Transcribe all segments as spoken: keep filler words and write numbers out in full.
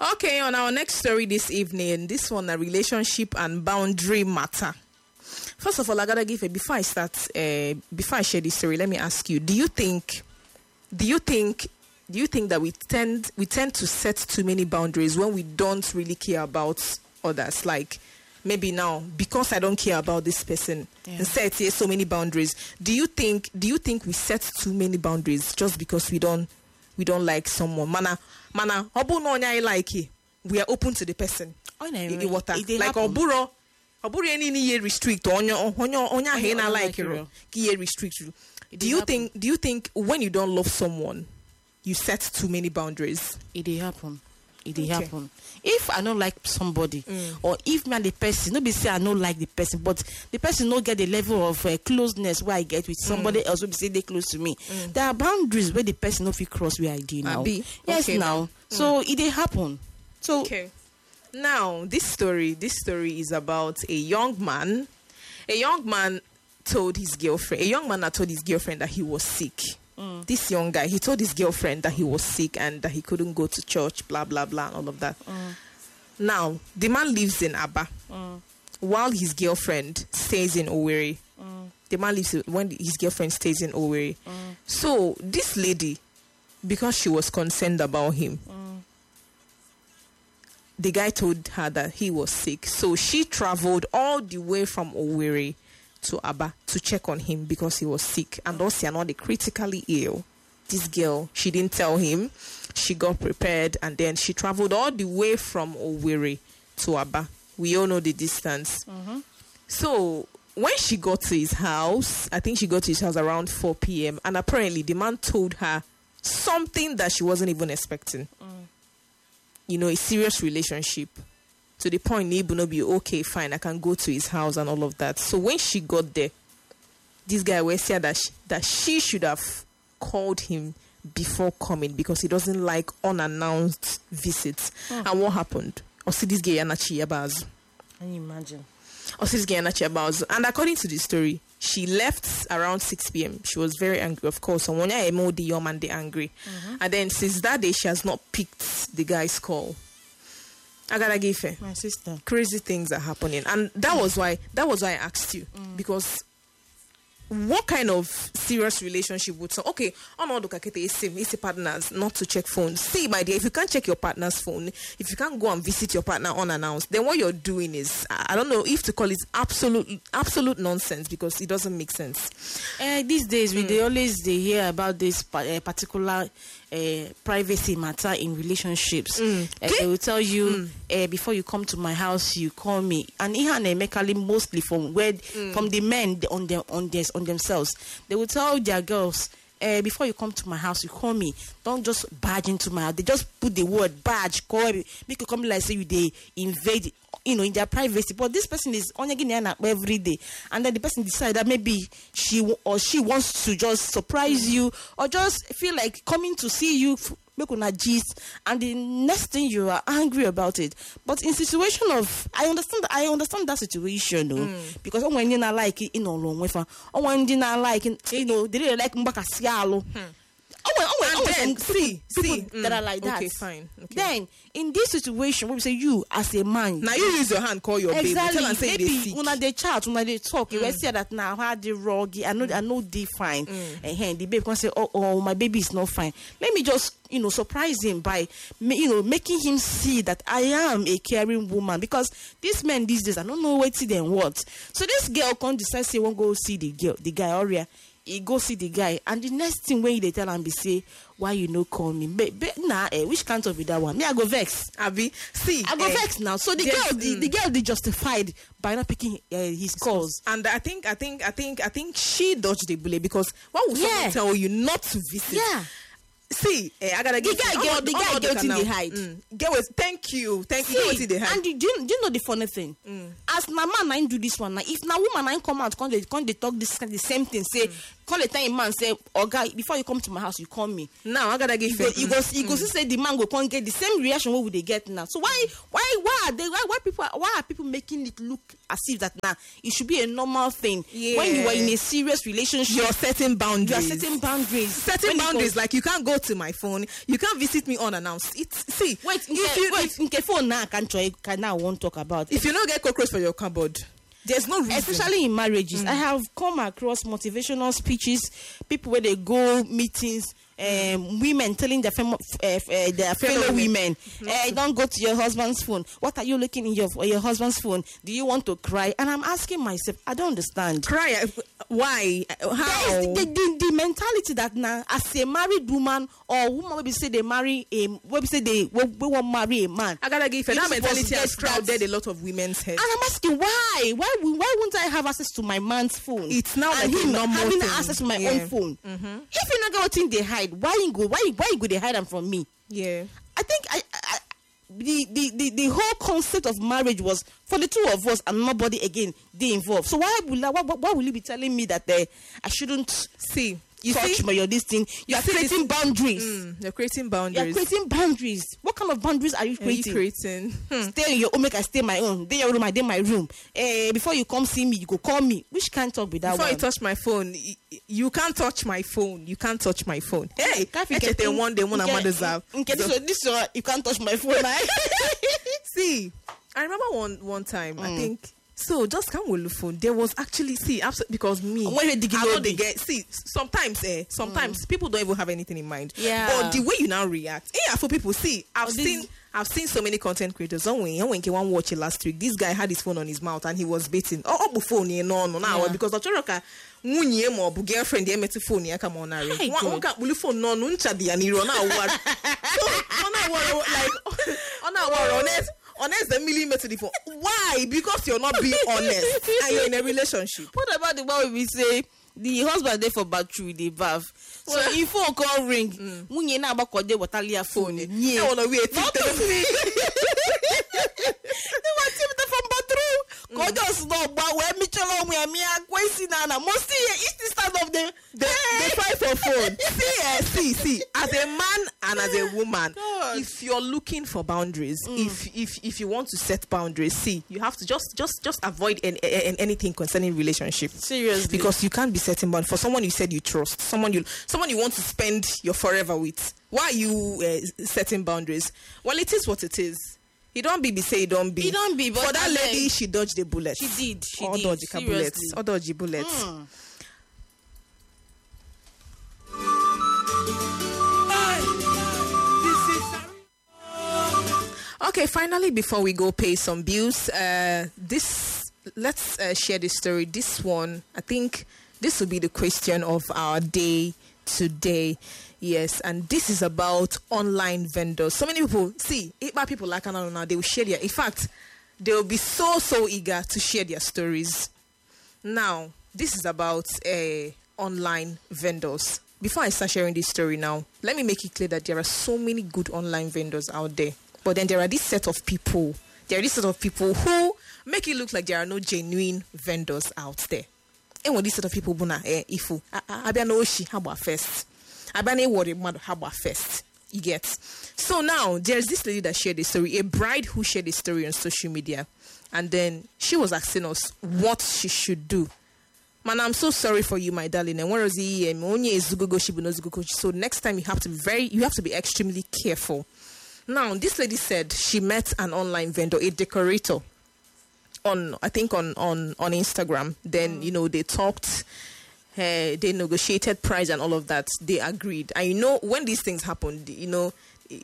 Okay, on our next story this evening, this one a relationship and boundary matter. First of all, I gotta give it before I start. Uh, before I share this story, let me ask you: Do you think? Do you think? Do you think that we tend we tend to set too many boundaries when we don't really care about others? Like maybe now because I don't care about this person, yeah. and set here so many boundaries. Do you think? Do you think we set too many boundaries just because we don't we don't like someone? Mana mana obu no nya like it. We are open to the person. Oh, no, I, water. Like happen. oburo. Oburu any any restrict onyo onyo onya he na like you. Ki restrict you. Do you happen. think do you think when you don't love someone, you set too many boundaries? It did happen. It did okay. happen. If I don't like somebody, mm. or if me and the person, nobody say I don't like the person, but the person don't get the level of uh, closeness where I get with somebody mm. else, will say they close to me. Mm. There are boundaries where the person don't feel cross where I do now. Abi. Yes, okay, now. Mm. So it did happen. So okay. Now this story, this story is about a young man. A young man told his girlfriend. A young man that told his girlfriend that he was sick. Mm. This young guy, he told his girlfriend that he was sick and that he couldn't go to church, blah, blah, blah, and all of that. Mm. Now, the man lives in Aba, mm. while his girlfriend stays in Owerri. Mm. The man lives when his girlfriend stays in Owerri. Mm. So, this lady, because she was concerned about him, mm. the guy told her that he was sick. So, she traveled all the way from Owerri to Aba to check on him because he was sick and also not critically ill. This girl, she didn't tell him. She got prepared and then she traveled all the way from Owerri to Aba. We all know the distance. Mm-hmm. So when she got to his house, I think she got to his house around four p.m. and apparently the man told her something that she wasn't even expecting. Mm. You know, a serious relationship. To the point, Nibu be okay, fine, I can go to his house and all of that. So when she got there, this guy was said that she, that she should have called him before coming because he doesn't like unannounced visits. Hmm. And what happened? Or see this guy Yanachi Yabazu. Can you imagine? Or see this guy Yanachi Yabazu. And according to the story, she left around six p.m. She was very angry, of course. And when I emo the young man, they angry. Mm-hmm. And then since that day, she has not picked the guy's call. I gotta give her. My sister. Crazy things are happening. And that was why that was why I asked you. Mm. Because what kind of serious relationship would so okay, on all the kakete is same, it's partners, not to check phones. See, my dear, if you can't check your partner's phone, if you can't go and visit your partner unannounced, then what you're doing is I don't know if to call it absolute absolute nonsense because it doesn't make sense. Uh, these days we mm. they always they hear about this uh, particular Uh, privacy matter in relationships. Mm. Uh, they will tell you mm. uh, before you come to my house, you call me. And ihan emekali mostly from where mm. from the men on them on their, on themselves. They will tell their girls, uh, before you come to my house, you call me. Don't just barge into my house. They just put the word barge, call me. Make you come like say you they invade, you know, in their privacy. But this person is only getting every day, and then the person decide that maybe she or she wants to just surprise mm. you or just feel like coming to see you. Make una gist, and the next thing you are angry about it. But in situation of, I understand, I understand that situation, though, mm. because when you not like it, you know, long way from, or when you not like, you know, they really like mbaka sialo. Oh, well, oh, well, oh, then, see, see, that mm, are like that. Okay, fine. Okay. Then, in this situation, when we say you as a man, now you use your hand, call your exactly, baby, tell and say maybe they sick. When they chat, when they talk, mm. you will say that now how they roggy, I know, mm. I know they fine, mm. and hey, the baby can say, oh, oh, my baby is not fine. Let me just, you know, surprise him by, you know, making him see that I am a caring woman. Because these men these days, I don't know what see them what. So this girl can decide say won't go see the girl, the guy, or he go see the guy, and the next thing when they tell him be say, why you no call me? But, but nah, eh, which can't be that one? Me, I go vex. Abi, see, I go eh, vex now. So the yes, girl, the, mm. the girl, they justified by not picking uh, his calls. And I think, I think, I think, I think she dodged the bullet because why would yeah. someone tell you not to visit? Yeah. See, eh, I gotta the give guy, you, girl, the guy get in the hide. Mm. Get with, thank you, thank See, you. Get with the hide. And you, do, you, do you know the funny thing? Mm. As na man, I do this one. Now, if na woman, I come out, come they, come they talk this the same thing. Say, mm. call the time man say, oh guy, before you come to my house, you call me. Now I gotta give you. You go, you go, mm. say the man go come get the same reaction. What would they get now? So why, why, why are they? Why, why people? Why are people making it look as if that now it should be a normal thing? Yeah. When you are in a serious relationship, you're setting boundaries. You're setting boundaries. Setting boundaries, like you can't go to my phone. You can't visit me unannounced. It's see. Wait, if if you you wait, if, if phone now can try can now won't talk about. if you don't get cockroach for your cupboard, there's no reason. Especially in marriages, mm. I have come across motivational speeches, people where they go meetings. Um, women telling their, fam- uh, uh, their fellow, fellow women, uh, don't go to your husband's phone. What are you looking in your your husband's phone? Do you want to cry? And I'm asking myself, I don't understand. Cry? Why? How? The, the, the, the mentality that now, as a married woman or woman, when we say they marry a, when we say they we, we want marry a man. I gotta give you that mentality has crowded a lot of women's heads. And I'm asking why? Why? Why wouldn't I have access to my man's phone? It's now and like him a normal having thing. access to my yeah. own phone. Mm-hmm. If you're not getting they hide. Why you go? Why why you go? They hide them from me. Yeah, I think I, I the, the the the whole concept of marriage was for the two of us and nobody again. They involved. So why will I, why, why will you be telling me that uh, I shouldn't see? You touch see, my your this thing. You are creating boundaries. Mm, you're creating boundaries. You're creating boundaries. What kind of boundaries are you creating? Are you creating? Hmm. Stay in your own. Make I stay my own. Then your room. I stay my room. Uh, before you come see me, you go call me. Which can't talk with that Before one? you touch my phone, you can't touch my phone. You can't touch my phone. Hey, get the one day one okay, deserve. Okay, so this one you can't touch my phone. Right? See, I remember one one time. Mm. I think. So just come with the phone. There was actually see absolutely because me. When you dig I know it, they get see sometimes eh sometimes mm. people don't even have anything in mind. Yeah. But the way you now react, yeah, for people see I've oh, seen I've seen so many content creators. Don't when when one watch it last week, this guy had his phone on his mouth and he was beating. Oh, oh, phone you no no now because Ochoroka nwunye mo bu girlfriend dey met phone ya come on now. One can bully phone no no ncha dia ni ro na war. So on na war like on na war honest. Honest, the millimeter the phone. Why? Because you're not being honest and you're in a relationship. What about the one we say the husband there for battery the bath? So well, if phone call ring, munye na ba kode watalia phone. Yeah, I wanna wait. Not to me. They want to from bathroom. God just know, but when me chalo me me a kwesi na na. Mostly it's the start of the the, the fight for phone. See, uh, see, see. As a man and as a woman, God. If you're looking for boundaries, mm. if if if you want to set boundaries, see, you have to just just just avoid any, any, anything concerning relationship. Seriously, because you can't be setting boundaries for someone you said you trust, someone you someone you want to spend your forever with. Why are you uh, setting boundaries? Well, it is what it is. He don't be, be say he don't be. He don't be. But for that like, lady, she dodged the bullet. She did. She or did. Dodge the bullets. Or dodge the bullets. Mm. Okay, finally, before we go pay some bills, uh, this let's uh, share this story. This one, I think, this will be the question of our day today. Yes, and this is about online vendors. So many people, see, eight bad people like Anna now, they will share their, in fact, they will be so, so eager to share their stories. Now, this is about uh, online vendors. Before I start sharing this story now, let me make it clear that there are so many good online vendors out there. But then there are this set of people, there are this set of people who make it look like there are no genuine vendors out there. And when this set of people, eh, ifu, abia oshi, how about first? Abane worry mad how about first? You get. So now there's this lady that shared the story, a bride who shared the story on social media, and then she was asking us what she should do. Man, I'm so sorry for you, my darling. And where is he? So next time you have to be very, you have to be extremely careful. Now, this lady said she met an online vendor, a decorator, on I think on on on Instagram. Then you know they talked. Uh, they negotiated price and all of that. They agreed. And you know, when these things happen, you know,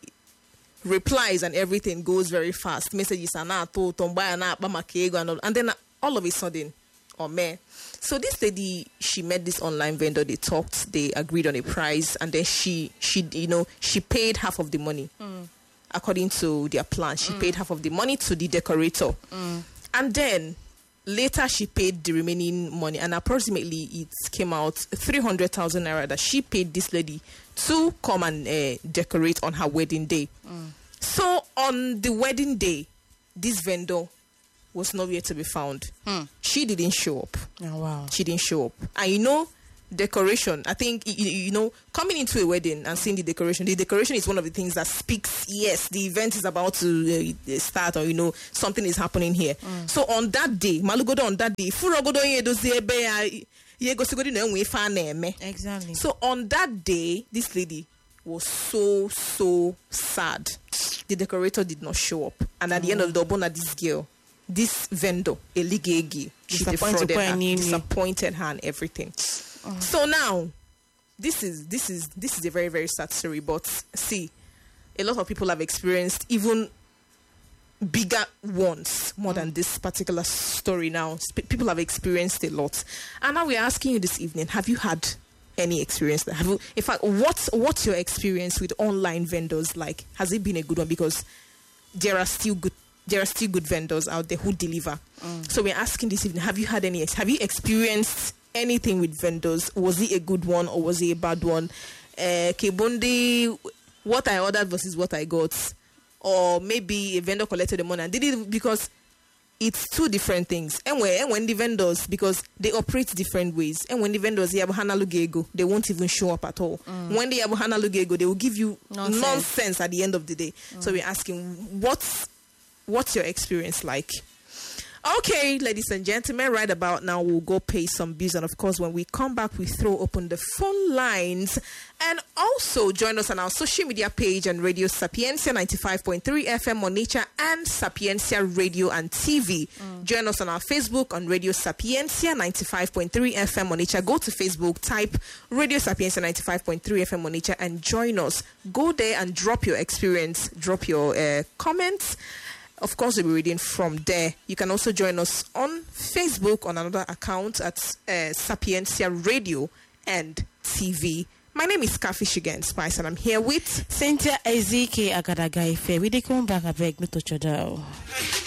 replies and everything goes very fast. Messages are not told, and then all of a sudden, oh man. So this lady, she met this online vendor. They talked. They agreed on a price, and then she, she, you know, she paid half of the money mm. according to their plan. She mm. paid half of the money to the decorator, mm. and then. Later, she paid the remaining money, and approximately it came out three hundred thousand naira that she paid this lady to come and uh, decorate on her wedding day. Mm. So, on the wedding day, this vendor was nowhere to be found. Mm. She didn't show up. Oh, wow. She didn't show up. And you know, decoration, I think, you, you know, coming into a wedding and seeing the decoration, the decoration is one of the things that speaks, yes, the event is about to uh, start, or, you know, something is happening here. Mm. So on that day, Malugodo on that day, exactly. So on that day, this lady was so, so sad. The decorator did not show up. And at mm. the end of the Obona, this girl, this vendor, Eligegi, she defrauded her, disappointed her and everything. Oh. So now, this is this is this is a very, very sad story. But see, a lot of people have experienced even bigger ones more mm. than this particular story now. Sp- people have experienced a lot. And now we're asking you this evening, have you had any experience? That have you, in fact, what's what's your experience with online vendors like? Has it been a good one? Because there are still good there are still good vendors out there who deliver. Mm. So we're asking this evening, have you had any have you experienced anything with vendors? Was it a good one or was it a bad one? Uh Kibundi, what I ordered versus what I got. Or maybe a vendor collected the money and did it, because it's two different things. And when, and when the vendors, because they operate different ways, and when the vendors they have Hana Lugego, they won't even show up at all. Mm. When they have Hana Lugego, they will give you nonsense. nonsense at the end of the day. Mm. So we're asking, what's what's your experience like? Okay, ladies and gentlemen, right about now we'll go pay some bills, and of course when we come back we throw open the phone lines. And also join us on our social media page and Radio Sapiencia ninety-five point three F M on Nature and Sapiencia Radio and T V. Mm. Join us on our Facebook on Radio Sapiencia ninety-five point three F M on Nature. Go to Facebook, type Radio Sapiencia ninety-five point three F M on Nature and join us. Go there and drop your experience, drop your uh, comments. Of course, we'll be reading from there. You can also join us on Facebook on another account at uh, Sapiencia Radio and T V. My name is Kafi Shigen Spice, and I'm here with Cynthia Ezike Agadagaife. We dey come back a beg, no touch your